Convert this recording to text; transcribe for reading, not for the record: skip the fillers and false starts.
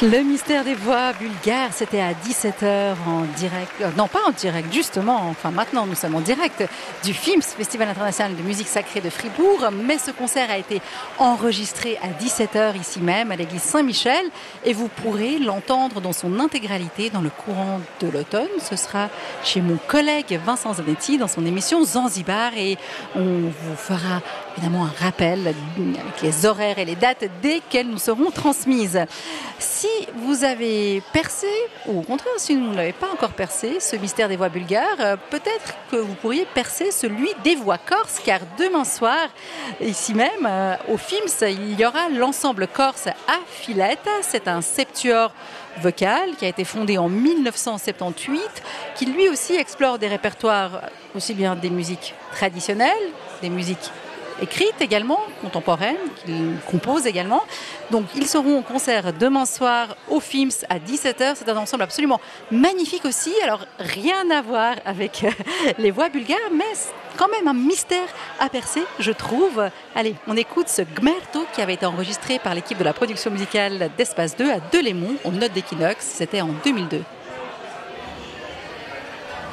Le mystère des voix bulgares, c'était à 17 h en direct, non pas en direct justement, enfin maintenant nous sommes en direct du FIMS, Festival international de musique sacrée de Fribourg, mais ce concert a été enregistré à 17 h ici même à l'église Saint-Michel et vous pourrez l'entendre dans son intégralité dans le courant de l'automne. Ce sera chez mon collègue Vincent Zanetti dans son émission Zanzibar et on vous fera évidemment un rappel avec les horaires et les dates desquelles nous serons transmises. Si vous avez percé, ou au contraire, si vous ne l'avez pas encore percé, ce mystère des voix bulgares, peut-être que vous pourriez percer celui des voix corses, car demain soir, ici même, au FIMS, il y aura l'ensemble corse à Filette. C'est un septuor vocal qui a été fondé en 1978, qui lui aussi explore des répertoires, aussi bien des musiques traditionnelles, des musiques écrites également, contemporaines, qu'ils composent également. Donc ils seront au concert demain soir au FIMS à 17 h. C'est un ensemble absolument magnifique aussi. Alors rien à voir avec les voix bulgares, mais quand même un mystère à percer, je trouve. Allez, on écoute ce Gmerto qui avait été enregistré par l'équipe de la production musicale d'Espace 2 à Delémont, aux notes d'Equinox. C'était en 2002.